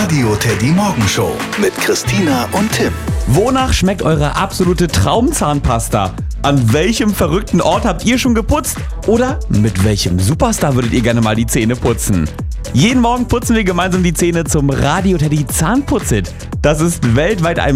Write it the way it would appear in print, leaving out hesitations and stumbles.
Radio Teddy Morgenshow mit Christina und Tim. Wonach schmeckt eure absolute Traumzahnpasta? An welchem verrückten Ort habt ihr schon geputzt? Oder mit welchem Superstar würdet ihr gerne mal die Zähne putzen? Jeden Morgen putzen wir gemeinsam die Zähne zum Radio Teddy Zahnputzit. Das ist weltweit ein